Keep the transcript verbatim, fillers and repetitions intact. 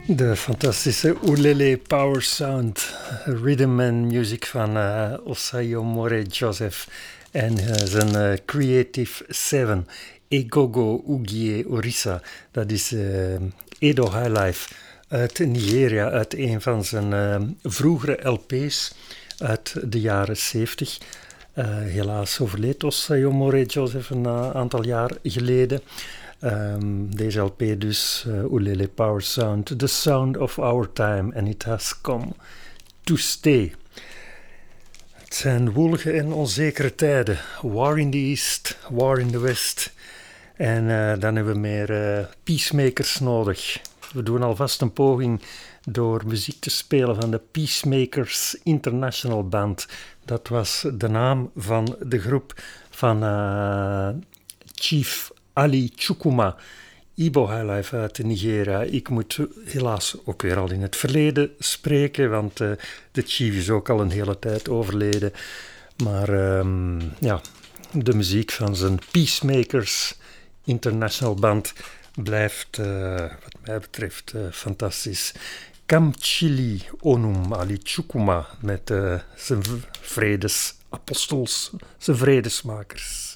De fantastische Oelele Power Sound, rhythm and music van uh, Osayo More Joseph en uh, zijn uh, Creative Seven, Egogo Ugie Orisa. Dat is uh, Edo Highlife uit Nigeria, uit een van zijn uh, vroegere L P's uit de jaren zeventig. Uh, helaas overleed Osayo More Joseph een uh, aantal jaar geleden. Um, deze L P dus, uh, Oelele Power Sound, The Sound of Our Time, and it has come to stay. Het zijn woelige en onzekere tijden. War in the East, war in the West. En uh, dan hebben we meer uh, peacemakers nodig. We doen alvast een poging door muziek te spelen van de Peacemakers International Band. Dat was de naam van de groep van uh, Chief Ali Chukwuma, Igbo Highlife uit Nigeria. Ik moet helaas ook weer al in het verleden spreken, want uh, de chief is ook al een hele tijd overleden. Maar um, ja, de muziek van zijn Peacemakers International Band blijft, uh, wat mij betreft, uh, fantastisch. Kamchili Onum Ali Chukwuma met uh, zijn vredesapostels, zijn vredesmakers.